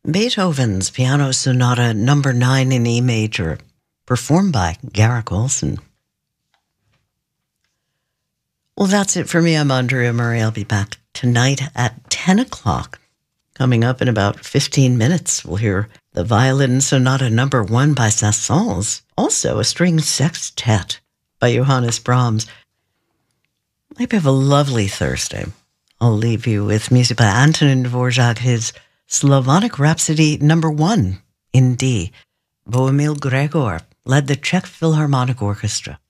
Beethoven's Piano Sonata Number 9 in E major, performed by Garrick Olson. Well, that's it for me. I'm Andrea Murray. I'll be back tonight at 10 o'clock. Coming up in about 15 minutes, we'll hear the Violin Sonata Number 1 by Saint-Saëns. Also, a string sextet by Johannes Brahms. I hope you have a lovely Thursday. I'll leave you with music by Antonin Dvorak, his Slavonic Rhapsody Number 1 in D. Bohumil Gregor led the Czech Philharmonic Orchestra.